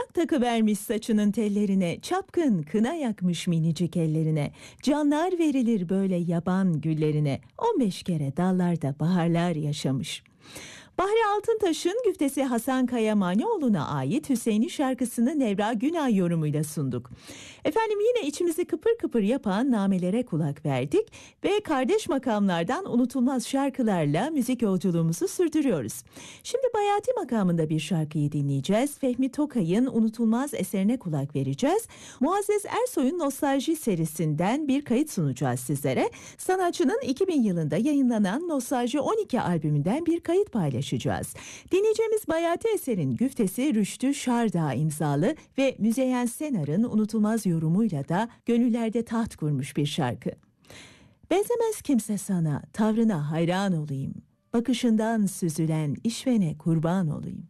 Tarak takıvermiş saçının tellerine, çapkın kına yakmış minicik ellerine. Canlar verilir böyle yaban güllerine, 15 kere dallarda baharlar yaşamış. Bahri Altıntaş'ın güftesi Hasan Kayamanoğlu'na ait Hüseyin'i şarkısını Nevra Günay yorumuyla sunduk. Efendim, yine içimizi kıpır kıpır yapan namelere kulak verdik ve kardeş makamlardan unutulmaz şarkılarla müzik yolculuğumuzu sürdürüyoruz. Şimdi Bayati makamında bir şarkıyı dinleyeceğiz. Fehmi Tokay'ın unutulmaz eserine kulak vereceğiz. Muazzez Ersoy'un Nostalji serisinden bir kayıt sunacağız sizlere. Sanatçının 2000 yılında yayınlanan Nostalji 12 albümünden bir kayıt paylaşacağız. Dinleyeceğimiz Bayati eserin güftesi Rüştü Şardağ imzalı ve Müzeyyen Senar'ın unutulmaz yorumuyla da gönüllerde taht kurmuş bir şarkı. Benzemez kimse sana, tavrına hayran olayım. Bakışından süzülen işvene kurban olayım.